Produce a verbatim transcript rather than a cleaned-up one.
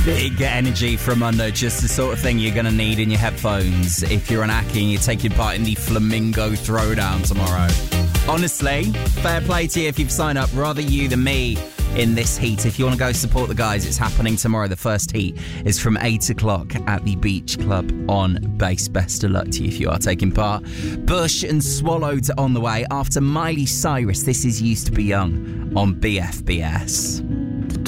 Big energy from Mundo, just the sort of thing you're going to need in your headphones if you're an Aki and you're taking part in the Flamingo Throwdown tomorrow. Honestly, fair play to you if you've signed up, rather you than me in this heat. If you want to go support the guys, it's happening tomorrow. The first heat is from eight o'clock at the Beach Club on Base. Best of luck to you if you are taking part. Bush and Swallowed on the way after Miley Cyrus. This is Used to Be Young on B F B S.